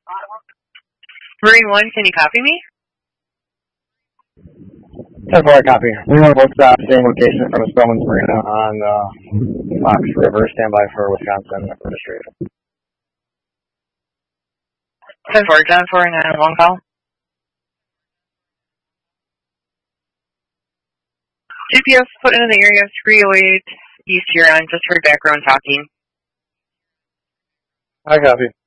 Marine 1, can you copy me? 10-4, copy. We want to both same location from Spellman's Marina on Fox River. Stand by for Wisconsin registration. 10-4, John 4-9, long call. GPS put in the area of 308 East Huron, just for background talking. I copy.